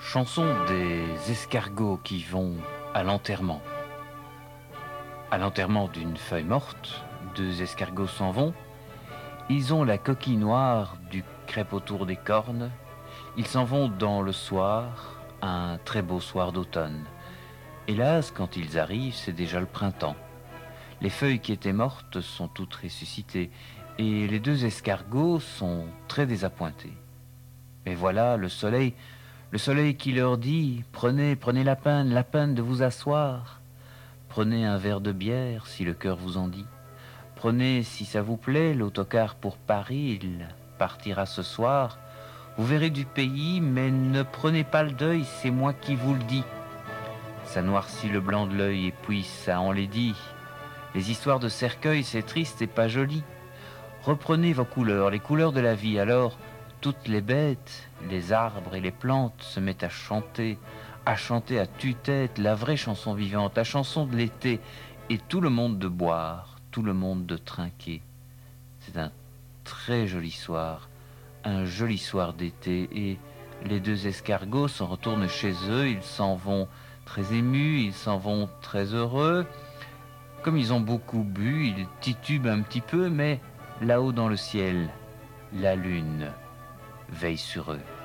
Chanson des escargots qui vont à l'enterrement. À l'enterrement d'une feuille morte, deux escargots s'en vont. Ils ont la coquille noire du crêpe autour des cornes. Ils s'en vont dans le soir, un très beau soir d'automne. Hélas, quand ils arrivent, c'est déjà le printemps. Les feuilles qui étaient mortes sont toutes ressuscitées et les deux escargots sont très désappointés. Mais voilà le soleil qui leur dit « Prenez la peine de vous asseoir. Prenez un verre de bière si le cœur vous en dit. Prenez, si ça vous plaît, l'autocar pour Paris, il partira ce soir. Vous verrez du pays, mais ne prenez pas le deuil, c'est moi qui vous le dis. Ça noircit le blanc de l'œil et puis ça enlaidit. Les histoires de cercueil, c'est triste et pas joli. Reprenez vos couleurs, les couleurs de la vie, alors toutes les bêtes, les arbres et les plantes se mettent à chanter à tue-tête la vraie chanson vivante, la chanson de l'été, et tout le monde de boire, tout le monde de trinquer. C'est un très joli soir, un joli soir d'été, et les deux escargots s'en retournent chez eux, ils s'en vont très émus, ils s'en vont très heureux. Comme ils ont beaucoup bu, ils titubent un petit peu, mais là-haut dans le ciel, la lune veille sur eux.